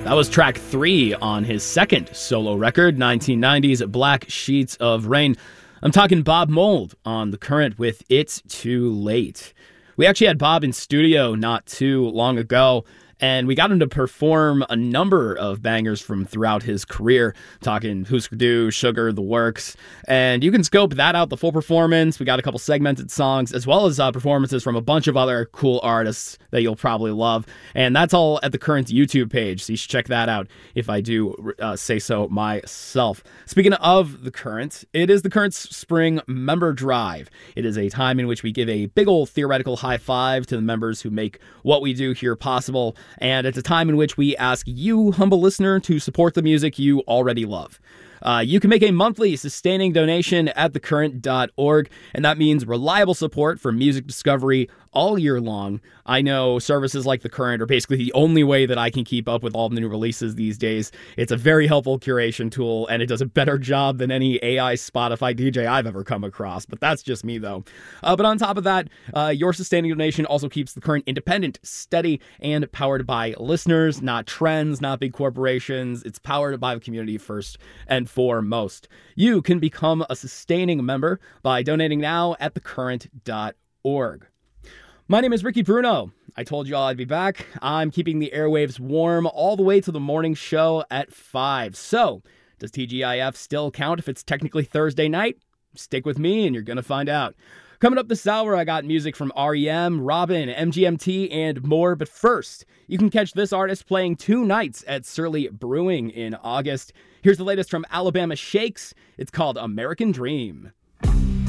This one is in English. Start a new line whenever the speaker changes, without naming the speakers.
That was track 3 on his second solo record, 1990's Black Sheets of Rain. I'm talking Bob Mould on The Current with It's Too Late. We actually had Bob in studio not too long ago, and we got him to perform a number of bangers from throughout his career, talking Husker Du, Sugar, The Works, and you can scope that out, the full performance. We got a couple segmented songs, as well as performances from a bunch of other cool artists that you'll probably love, and that's all at The Current's YouTube page, so you should check that out if I do say so myself. Speaking of The Current, it is The Current's Spring Member Drive. It is a time in which we give a big old theoretical high five to the members who make what we do here possible, and it's a time in which we ask you, humble listener, to support the music you already love. You can make a monthly sustaining donation at thecurrent.org, and that means reliable support for music discovery all year long. I know services like The Current are basically the only way that I can keep up with all the new releases these days. It's a very helpful curation tool, and it does a better job than any AI Spotify DJ I've ever come across, but that's just me, though. But on top of that, your sustaining donation also keeps The Current independent, steady, and powered by listeners, not trends, not big corporations. It's powered by the community first and foremost. You can become a sustaining member by donating now at thecurrent.org. My name is Ricky Bruno. I told you all I'd be back. I'm keeping the airwaves warm all the way to the morning show at 5. So, does TGIF still count if it's technically Thursday night? Stick with me and you're going to find out. Coming up this hour, I got music from R.E.M., Robin, MGMT, and more. But first, you can catch this artist playing 2 nights at Surly Brewing in August. Here's the latest from Alabama Shakes. It's called American Dream.